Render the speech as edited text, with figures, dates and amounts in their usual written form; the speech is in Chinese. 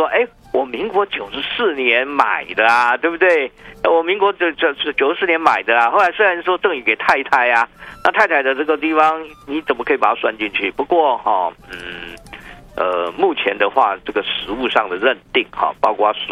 我民国94年买的啊，对不对？我民国94年买的啊。后来虽然说赠与给太太啊，那太太的这个地方你怎么可以把它算进去？不过目前的话，这个实务上的认定包括